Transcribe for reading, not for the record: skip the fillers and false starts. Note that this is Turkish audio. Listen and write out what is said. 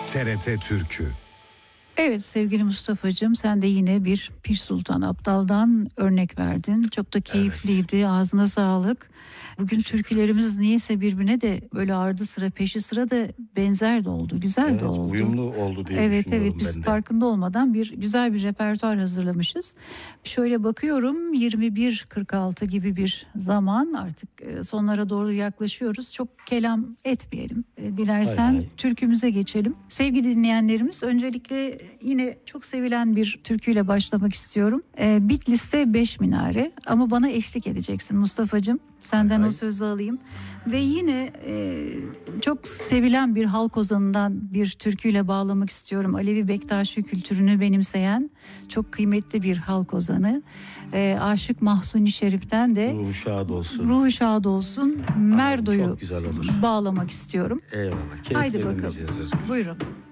TRT Türkü. Evet sevgili Mustafa'cığım, sen de yine bir Pir Sultan Abdal'dan örnek verdin. Çok da keyifliydi. Evet. Ağzına sağlık. Bugün türkülerimiz niyeyse birbirine de böyle ardı sıra peşi sıra da benzer de oldu. Güzel de oldu. Uyumlu oldu diye düşünüyorum düşünüyorum biz ben de. farkında olmadan güzel bir repertuar hazırlamışız. Şöyle bakıyorum 21.46 gibi bir zaman, artık sonlara doğru yaklaşıyoruz. Çok kelam etmeyelim. Dilersen türkümüze geçelim. Sevgili dinleyenlerimiz, öncelikle yine çok sevilen bir türküyle başlamak istiyorum. Bitlis'te 5 minare, ama bana eşlik edeceksin Mustafa'cığım. Senden o sözü alayım. Ve yine çok sevilen bir halk ozanından bir türküyle bağlamak istiyorum. Alevi Bektaşi kültürünü benimseyen çok kıymetli bir halk ozanı. Aşık Mahsuni Şerif'ten de Ruhu şad olsun. Merdo'yu çok güzel olur. Bağlamak istiyorum. Eyvallah. Haydi bakalım. Buyurun.